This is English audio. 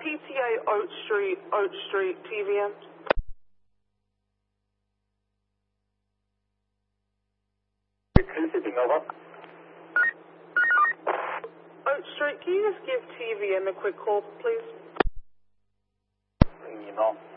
PTA Oak Street, TVM. Nova. Oak Street, can you just give TVM a quick call, please? Ringing on.